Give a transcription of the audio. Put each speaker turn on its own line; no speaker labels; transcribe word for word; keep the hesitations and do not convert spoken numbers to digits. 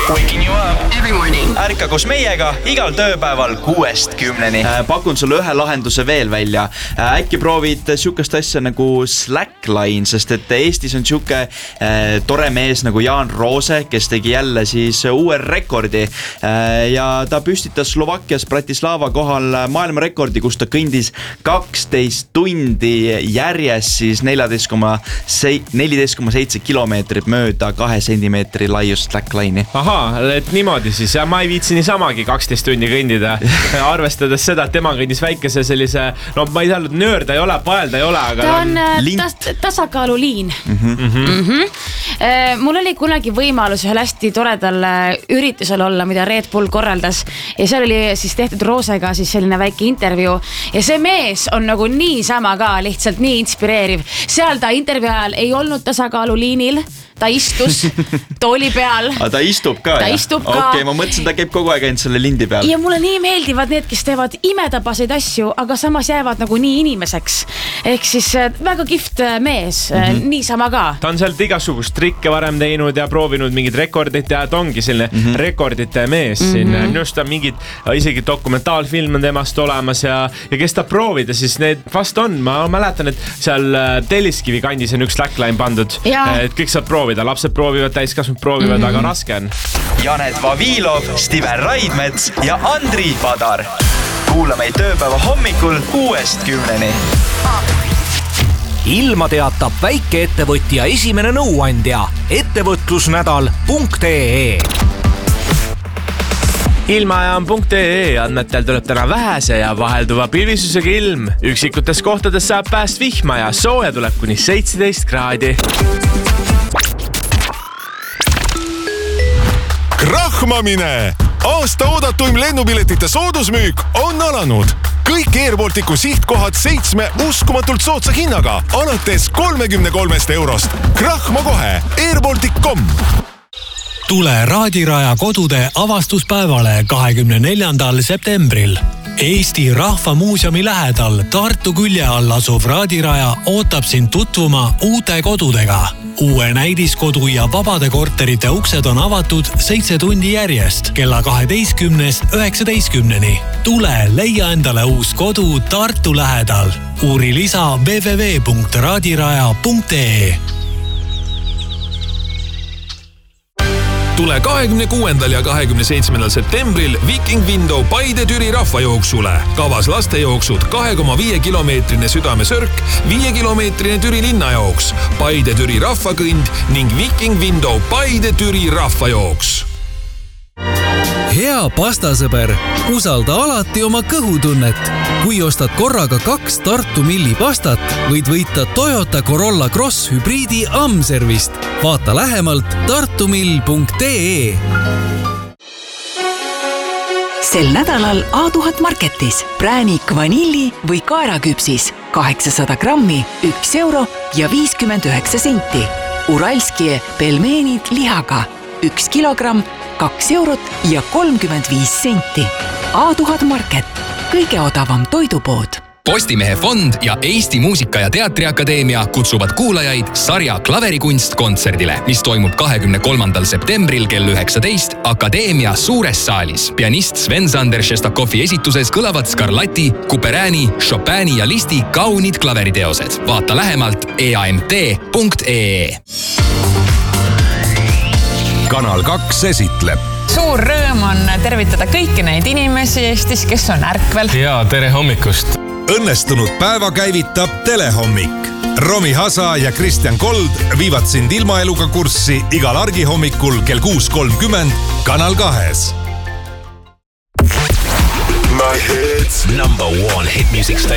Waking you up
every morning.
Ärka koos meiega igal tööpäeval kuuest kümneni. Pakun sulle ühe lahenduse veel välja. Äkki proovid sükast asja nagu Slackline, sest et Eestis on süke äh, tore mees nagu Jaan Roose, kes tegi jälle siis uue rekordi äh, ja ta püstitas Slovakkias Bratislava kohal maailmarekordi, kus ta kõndis kaksteist tundi järjest siis neliteist koma seitse kilomeetrit mööda kahe sentimeetri laiust Slackline'i.
Aha, et niimoodi siis. Ja ma ei viitsi niisamagi kaksteist tundi kõndida. Arvestades seda, et tema kõndis väikese sellise, no ma ei tea, nöörda ei ole, paelda ei ole, aga
ta on, on tas, tasakaaluliin. Mm-hmm. Mm-hmm. Mul oli kunagi võimalus ühel hästi toredal üritusel olla, mida Red Bull korraldas. Ja seal oli siis tehtud Roosega siis selline väike intervjuu. Ja see mees on nagu nii sama ka, lihtsalt nii inspireeriv. Seal ta intervjuu ajal ei olnud tasakaaluliinil. Ta istus tooli peal.
A ta istub ka?
Ta ja? istub ka.
Okei, okay, ma mõtlesin, ta käib kogu aeg ainult selle lindi peal.
Ja mulle nii meeldivad need, kes teevad imetabaseid asju, aga samas jäävad nagu nii inimeseks. Ehk siis väga kihvt mees, mm-hmm. nii sama ka.
Ta on sealt igasugust trikke varem teinud ja proovinud mingid rekordit ja ta ongi selline mm-hmm. rekordite mees siin. Mm-hmm. Minust on mingid, isegi dokumentaalfilm on temast olemas ja, ja kes ta proovida, siis need vast on. Ma mäletan, et seal Telliskivi kandis on üks Slackline pandud. Ja. Et kõik saab proovida. Lapsed proovivad, täiskasvanud proovivad, mm-hmm. aga raske on.
Janet Vavilov, Steven Raidmets ja Andri Padar. Kuula meid tööpäeva hommikul kuuest kümneni.
Ilma teatab väikeettevõtja esimene nõuandja ettevõtlusnädal punkt ee.
Ilmaja on punkt ee andmetel tuleb täna vähese ja vahelduva pilvisusega ilm. Üksikutes kohtades saab pääst vihma ja sooja tuleb kuni seitseteist kraadi.
Krahmamine! Aasta oodatuim lennupiletite soodusmüük on alanud. Kõik Airbalticu sihtkohad seitsme uskumatult soodsa hinnaga alates kolmekümne kolmest eurost. Krahma kohe airbaltic punkt com.
Tule Raadiraja kodude avastuspäevale kahekümne neljandal septembril. Eesti Rahva Muuseumi lähedal Tartu külje all asuv Raadiraja ootab sind tutvuma uute kodudega. Uue näidiskodu ja vabade korterite uksed on avatud seitse tundi järjest kella kaheteistkümnest üheksateistkümneni. Tule leia endale uus kodu Tartu lähedal. Uuri lisa w w w punkt raadiraja punkt ee.
Tule kahekümne kuuendal ja kahekümne seitsmendal septembril Viking Window Paide Türi rahvajooksule. Kavas lastejooksud kahe koma viie kilomeetrine südamesörk, viie kilomeetrine Türi linnajooks, Paide Türi rahvakõnd ning Viking Window Paide Türi rahvajooks.
Hea pastasõber, usalda alati oma kõhutunnet. Kui ostad korraga kaks Tartu Milli pastat, võid võita Toyota Corolla Cross hübriidi Amservist. Vaata lähemalt tartumill punkt ee.
Sel nädalal A tuhat Marketis präänik vanilli või kaeraküpsis kaheksasada grammi, üks euro ja viiskümmend üheksa senti. Uralskie pelmeenid lihaga üks kilogramm, kaks eurot ja kolmkümmend viis senti. A tuhat Market, kõige odavam toidupood.
Postimehe fond ja Eesti Muusika- ja Teatriakadeemia kutsuvad kuulajaid sarja Klaverikunst kontserdile, mis toimub kahekümne kolmandal septembril kell üheksateist Akadeemia suures saalis. Pianist Sven-Sander Šestakovi esituses kõlavad Scarlatti, Couperini, Chopini ja Listi kaunid klaveriteosed. Vaata lähemalt e a m t punkt ee.
Kanal kaks esitleb.
Suur rõõm on tervitada kõiki neid inimesi Eestis, kes on ärkvel.
Ja tere hommikust.
Õnnestunud päeva käivitab Telehommik. Romi Hasa ja Kristjan Kold viivad sind ilmaeluga kurssi igal argihommikul kell kuus kolmkümmend Kanal kahes.
My hits. Number one hit music station.